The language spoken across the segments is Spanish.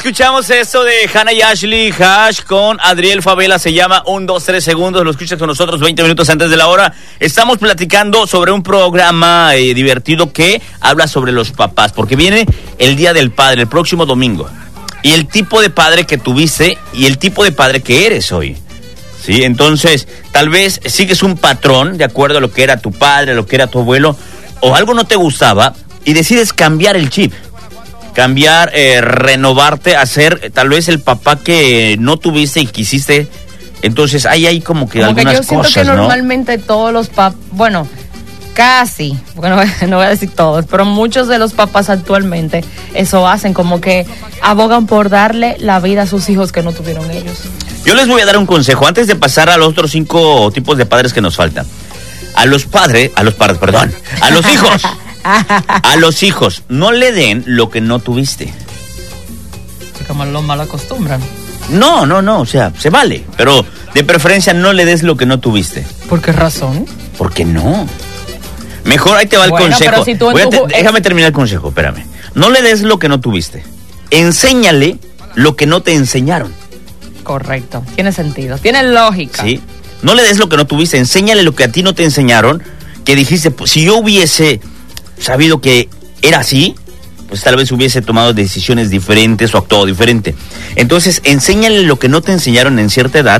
escuchamos esto de Hannah y Ashley Hash con Adriel Favela, se llama 1, 2, 3 segundos, lo escuchas con nosotros 20 minutos antes de la hora. Estamos platicando sobre un programa divertido que habla sobre los papás, porque viene el Día del Padre, el próximo domingo, y el tipo de padre que tuviste y el tipo de padre que eres hoy. ¿Sí? Entonces, tal vez sigues un patrón de acuerdo a lo que era tu padre, a lo que era tu abuelo, o algo no te gustaba y decides cambiar el chip. Cambiar, renovarte, hacer tal vez el papá que no tuviste y quisiste. Entonces hay como que algunas cosas, ¿no? Yo siento que normalmente todos los papás, bueno, casi, bueno, no voy a decir todos, pero muchos de los papás actualmente eso hacen, como que abogan por darle la vida a sus hijos que no tuvieron ellos. Yo les voy a dar un consejo antes de pasar a los otros 5 tipos de padres que nos faltan. A los hijos. A los hijos, no le den lo que no tuviste. Porque los mal acostumbran. No, o sea, se vale, pero de preferencia no le des lo que no tuviste. ¿Por qué razón? Porque no. Mejor ahí te va el consejo. Si déjame terminar el consejo, espérame. No le des lo que no tuviste. Enséñale lo que no te enseñaron. Correcto, tiene sentido, tiene lógica. Sí, no le des lo que no tuviste, enséñale lo que a ti no te enseñaron, que dijiste, pues, si yo hubiese sabido que era así, pues tal vez hubiese tomado decisiones diferentes o actuado diferente. Entonces, enséñale lo que no te enseñaron en cierta edad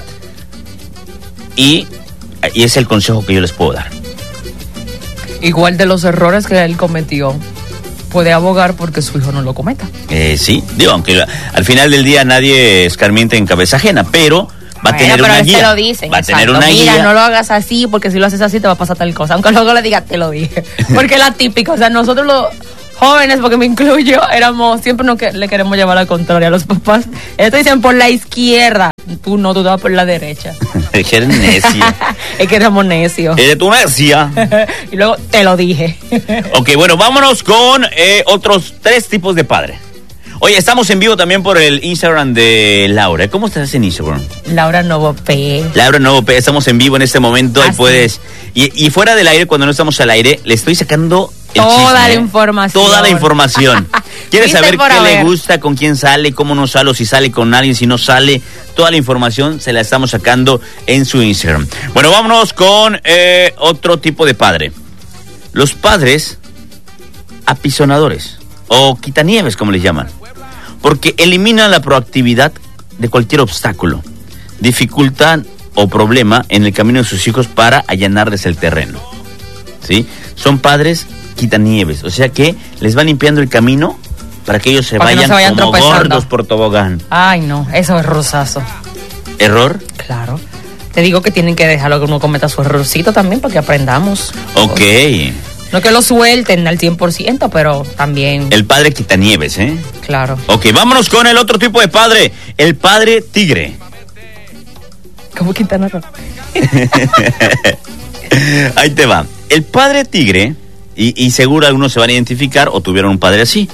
y es el consejo que yo les puedo dar. Igual de los errores que él cometió, puede abogar porque su hijo no lo cometa. Sí, digo, aunque al final del día nadie escarmienta en cabeza ajena, pero va a tener una guía. Te lo dicen, va a tener una guía. Mira, no lo hagas así, porque si lo haces así te va a pasar tal cosa. Aunque luego le diga, te lo dije. Porque es la típica, o sea, nosotros los jóvenes, porque me incluyo, siempre le queremos llevar la contraria a los papás. Ellos te dicen por la izquierda, tú te vas por la derecha. Es que eres necia. Es que éramos necios. Eres tu necia. Y luego te lo dije. Ok, bueno, vámonos con otros 3 tipos de padre. Oye, estamos en vivo también por el Instagram de Laura. ¿Cómo estás en Instagram? Laura Novo P. Laura Novo P. Estamos en vivo en este momento. Ahí puedes. Y fuera del aire, cuando no estamos al aire, le estoy sacando toda la información. Toda la información. ¿Quieres saber qué le gusta, con quién sale, cómo no sale, o si sale con alguien, si no sale? Toda la información se la estamos sacando en su Instagram. Bueno, vámonos con otro tipo de padre. Los padres apisonadores o quitanieves, como les llaman. Porque eliminan la proactividad de cualquier obstáculo, dificultad o problema en el camino de sus hijos para allanarles el terreno. ¿Sí? Son padres quitanieves, o sea que les van limpiando el camino para que ellos se vayan como gordos por tobogán. Ay, no, eso es rosazo. ¿Error? Claro. Te digo que tienen que dejarlo que uno cometa su errorcito también para que aprendamos. Ok. No que lo suelten al 100%, pero también... El padre quitanieves, ¿eh? Claro. Ok, vámonos con el otro tipo de padre, el padre tigre. ¿Cómo Quintana Roo? Ahí te va. El padre tigre, y seguro algunos se van a identificar o tuvieron un padre así.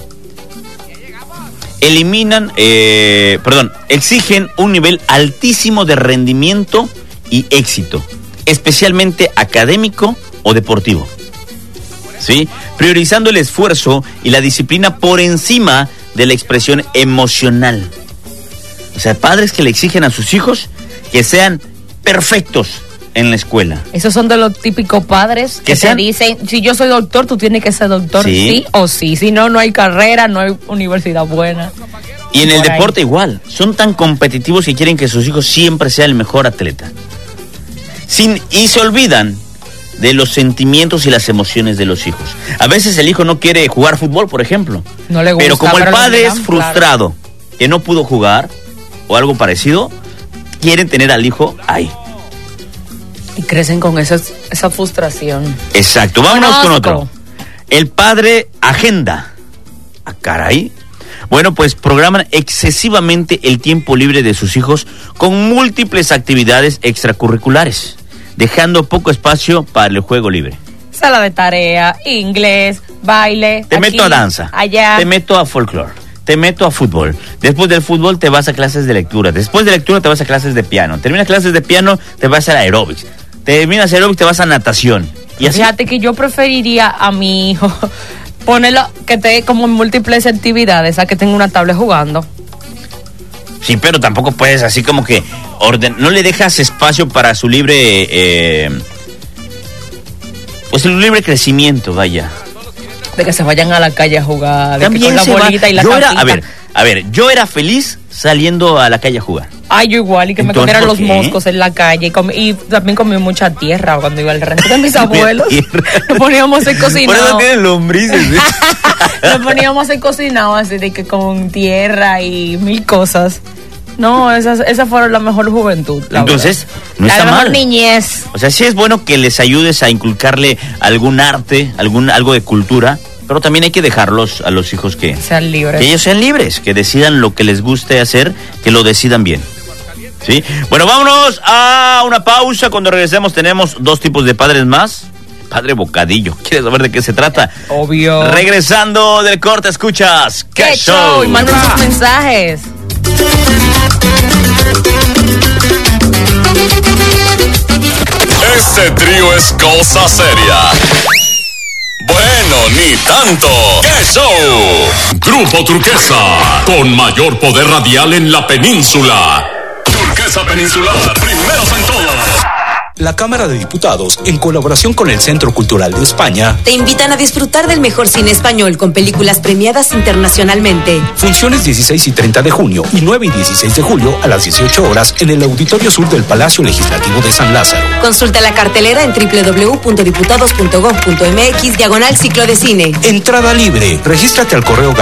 Exigen un nivel altísimo de rendimiento y éxito, especialmente académico o deportivo. ¿Sí? Priorizando el esfuerzo y la disciplina por encima de la expresión emocional. O sea, padres que le exigen a sus hijos que sean perfectos en la escuela. Esos son de los típicos padres que te dicen, si yo soy doctor, tú tienes que ser doctor, sí o sí. Si no, no hay carrera, no hay universidad buena. Y en el deporte igual. Son tan competitivos que quieren que sus hijos siempre sean el mejor atleta. Y se olvidan de los sentimientos y las emociones de los hijos. A veces el hijo no quiere jugar fútbol, por ejemplo. No le gusta, pero como el padre es frustrado, que no pudo jugar o algo parecido, quieren tener al hijo ahí. Y crecen con esa frustración. Exacto. Vámonos con otro. El padre agenda. Ah, caray. Bueno, pues programan excesivamente el tiempo libre de sus hijos con múltiples actividades extracurriculares, dejando poco espacio para el juego libre. Sala de tarea, inglés, baile. Te meto a danza, allá. Te meto a folclore, te meto a fútbol. Después del fútbol te vas a clases de lectura. Después de lectura te vas a clases de piano. Terminas clases de piano, te vas a aeróbics. Terminas aeróbics, te vas a natación. Y así. Fíjate que yo preferiría a mi hijo ponerlo que te como en múltiples actividades a que tenga una tablet jugando. Sí, pero tampoco puedes así como que no le dejas espacio para su libre, pues el libre crecimiento, vaya. De que se vayan a la calle a jugar, También con la bolita y la capita. A ver, yo era feliz saliendo a la calle a jugar. Ay, yo igual, y que me comieran los moscos en la calle. Y también comí mucha tierra cuando iba al rancho de mis abuelos. Nos poníamos a hacer cocinado. Por eso tienen lombrices. Nos poníamos a hacer cocinado así de que con tierra y mil cosas. No, esas fueron la mejor juventud. Entonces, no está mal. La mejor niñez. O sea, sí es bueno que les ayudes a inculcarle algún arte, algo de cultura, pero también hay que dejarlos a los hijos que sean libres. Que ellos sean libres, que decidan lo que les guste hacer, que lo decidan bien. ¿Sí? Bueno, vámonos a una pausa. Cuando regresemos tenemos dos tipos de padres más. Padre Bocadillo, ¿quieres saber de qué se trata? Obvio. Regresando del corte, escuchas ¡Qué show! Y manden sus mensajes. Este trío es cosa seria. Bueno, ni tanto. ¡Qué show! Grupo Turquesa, con mayor poder radial en la península. Turquesa Peninsular, primeros en todo. La Cámara de Diputados, en colaboración con el Centro Cultural de España, te invitan a disfrutar del mejor cine español con películas premiadas internacionalmente. Funciones 16 y 30 de junio y 9 y 16 de julio a las 18 horas en el Auditorio Sur del Palacio Legislativo de San Lázaro. Consulta la cartelera en www.diputados.gov.mx/ciclo de cine. Entrada libre. Regístrate al correo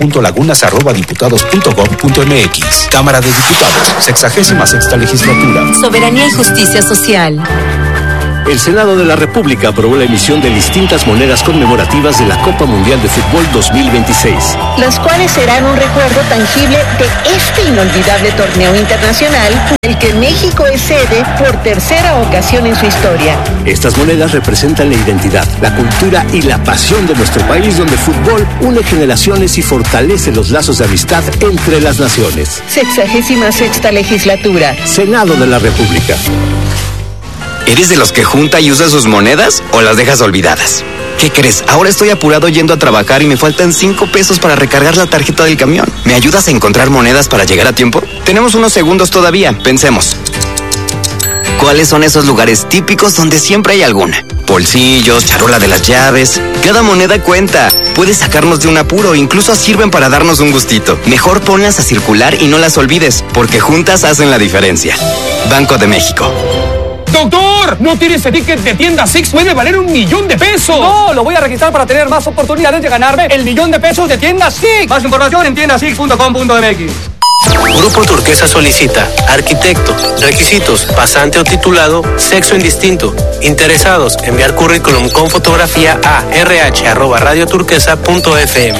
gabriela.lagunas@diputados.gov.mx. Cámara de Diputados, 66ª Legislatura. Soberanía y justicia social. El Senado de la República aprobó la emisión de distintas monedas conmemorativas de la Copa Mundial de Fútbol 2026. Las cuales serán un recuerdo tangible de este inolvidable torneo internacional, el que México es sede por tercera ocasión en su historia. Estas monedas representan la identidad, la cultura y la pasión de nuestro país, donde el fútbol une generaciones y fortalece los lazos de amistad entre las naciones. 66ª Legislatura. Senado de la República. ¿Eres de los que junta y usa sus monedas o las dejas olvidadas? ¿Qué crees? Ahora estoy apurado yendo a trabajar y me faltan 5 pesos para recargar la tarjeta del camión. ¿Me ayudas a encontrar monedas para llegar a tiempo? Tenemos unos segundos todavía, pensemos. ¿Cuáles son esos lugares típicos donde siempre hay alguna? Bolsillos, charola de las llaves. Cada moneda cuenta. Puede sacarnos de un apuro, incluso sirven para darnos un gustito. Mejor ponlas a circular y no las olvides, porque juntas hacen la diferencia. Banco de México. ¡Doctor! ¿No tiene ese ticket de tienda Six? ¡Puede valer $1,000,000! No, lo voy a registrar para tener más oportunidades de ganarme el $1,000,000 de tienda Six. Más información en tiendasix.com.mx. Grupo Turquesa solicita arquitecto, requisitos, pasante o titulado, sexo indistinto. Interesados, enviar currículum con fotografía a rh@radioturquesa.fm.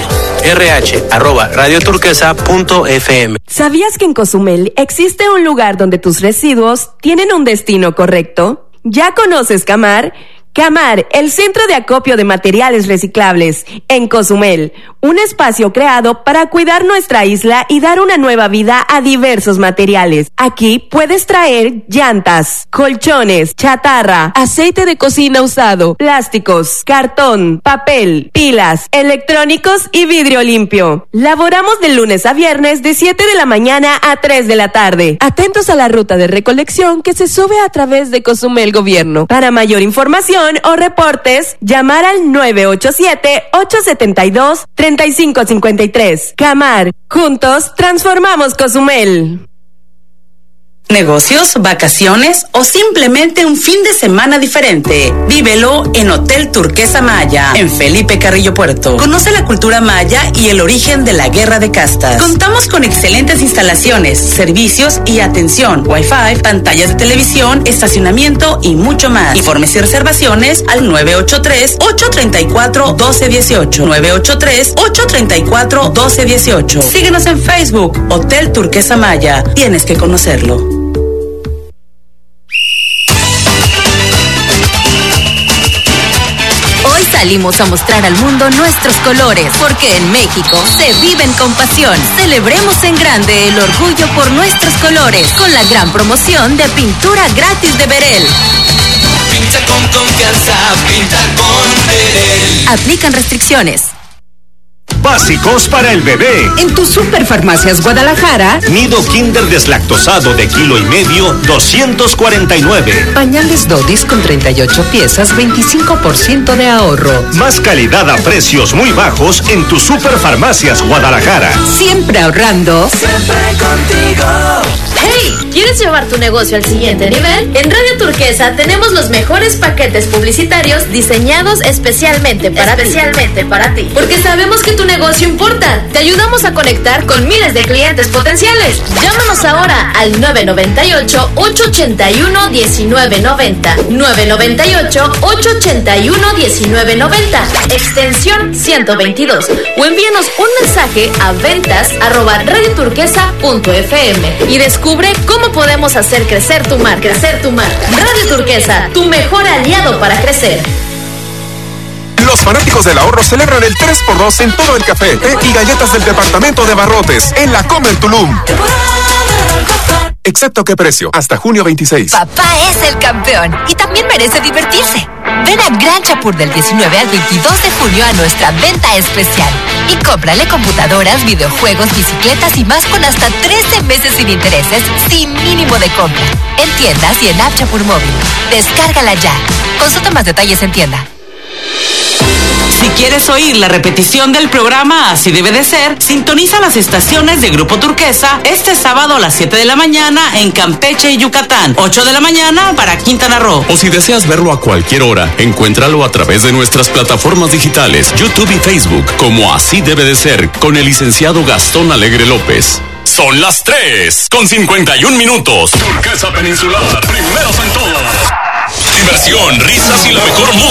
rh@radioturquesa.fm. ¿Sabías que en Cozumel existe un lugar donde tus residuos tienen un destino correcto? ¿Ya conoces Camar? Camar, el centro de acopio de materiales reciclables en Cozumel, un espacio creado para cuidar nuestra isla y dar una nueva vida a diversos materiales. Aquí puedes traer llantas, colchones, chatarra, aceite de cocina usado, plásticos, cartón, papel, pilas, electrónicos y vidrio limpio. Laboramos de lunes a viernes de 7 de la mañana a 3 de la tarde. Atentos a la ruta de recolección que se sube a través de Cozumel Gobierno. Para mayor información o reportes, llamar al 987-872-3553. Camar, juntos transformamos Cozumel. Negocios, vacaciones o simplemente un fin de semana diferente. Vívelo en Hotel Turquesa Maya, en Felipe Carrillo Puerto. Conoce la cultura maya y el origen de la guerra de castas. Contamos con excelentes instalaciones, servicios y atención, Wi-Fi, pantallas de televisión, estacionamiento y mucho más. Informes y reservaciones al 983-834-1218. 983-834-1218. Síguenos en Facebook, Hotel Turquesa Maya. Tienes que conocerlo. Hoy salimos a mostrar al mundo nuestros colores, porque en México se viven con pasión. Celebremos en grande el orgullo por nuestros colores, con la gran promoción de pintura gratis de Berel. Pinta con confianza, pinta con Berel. Aplican restricciones. básicos para el bebé. En tu Superfarmacias Guadalajara, Nido Kinder deslactosado de 1,5 kg, 249. pañales Dodis con 38 piezas, 25% de ahorro. Más calidad a precios muy bajos en tu Superfarmacias Guadalajara. Siempre ahorrando. Siempre contigo. ¡Hey! ¿Quieres llevar tu negocio al siguiente nivel? En Radio Turquesa tenemos los mejores paquetes publicitarios diseñados especialmente para ti. Porque sabemos que tu negocio importa. Te ayudamos a conectar con miles de clientes potenciales. Llámanos ahora al 998-881-1990. 998-881-1990. Extensión 122. O envíanos un mensaje a ventas@radioturquesa.fm y descubre cómo podemos hacer crecer tu marca. Radio Turquesa, tu mejor aliado para crecer. Los fanáticos del ahorro celebran el 3x2 en todo el café, té y galletas del departamento de Barrotes en la Comer Tulum. Excepto qué precio, hasta junio 26. Papá es el campeón y también merece divertirse. Ven a Gran Chapur del 19 al 22 de junio a nuestra venta especial y cómprale computadoras, videojuegos, bicicletas y más con hasta 13 meses sin intereses, sin mínimo de compra. En tiendas y en App Chapur Móvil. Descárgala ya. Consulta más detalles en tienda. Si quieres oír la repetición del programa Así Debe de Ser, sintoniza las estaciones de Grupo Turquesa este sábado a las 7 de la mañana en Campeche y Yucatán, 8 de la mañana para Quintana Roo. O si deseas verlo a cualquier hora, encuéntralo a través de nuestras plataformas digitales, YouTube y Facebook, como Así Debe de Ser, con el licenciado Gastón Alegre López. Son las 3:51. Turquesa Peninsular, primeros en todo. Diversión, risas y la mejor música.